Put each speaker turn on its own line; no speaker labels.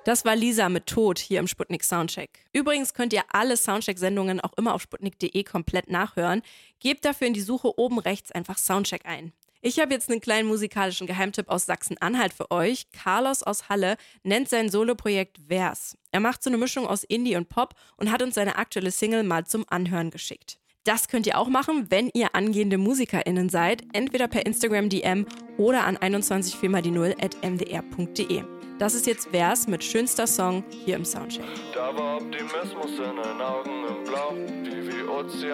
Das war Lisa mit Tod hier im Sputnik Soundcheck. Übrigens könnt ihr alle Soundcheck-Sendungen auch immer auf sputnik.de komplett nachhören. Gebt dafür in die Suche oben rechts einfach Soundcheck ein. Ich habe jetzt einen kleinen musikalischen Geheimtipp aus Sachsen-Anhalt für euch. Carlos aus Halle nennt sein Soloprojekt Vers. Er macht so eine Mischung aus Indie und Pop und hat uns seine aktuelle Single mal zum Anhören geschickt. Das könnt ihr auch machen, wenn ihr angehende MusikerInnen seid, entweder per Instagram-DM oder an 2140@mdr.de. Das ist jetzt Vers mit schönster Song hier im Soundcheck.
Da war Optimismus in den Augen im Blau, die wie Ozean.